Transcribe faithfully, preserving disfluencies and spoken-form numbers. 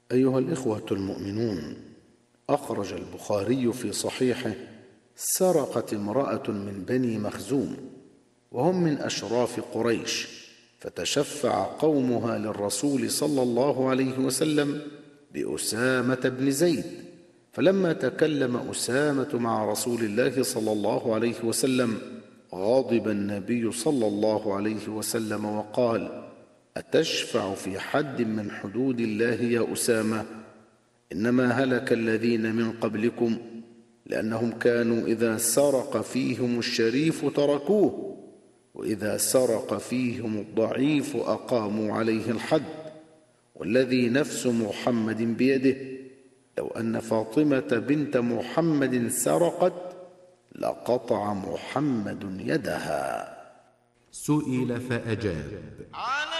أيها الإخوة المؤمنون، أخرج البخاري في صحيحه: سرقت امرأة من بني مخزوم وهم من أشراف قريش، فتشفع قومها للرسول صلى الله عليه وسلم بأسامة بن زيد، فلما تكلم أسامة مع رسول الله صلى الله عليه وسلم غضب النبي صلى الله عليه وسلم وقال: أتشفع في حد من حدود الله يا أسامة؟ إنما هلك الذين من قبلكم لأنهم كانوا إذا سرق فيهم الشريف تركوه، وإذا سرق فيهم الضعيف أقاموا عليه الحد، والذي نفس محمد بيده لو أن فاطمة بنت محمد سرقت لقطع محمد يدها. سئل فأجاب: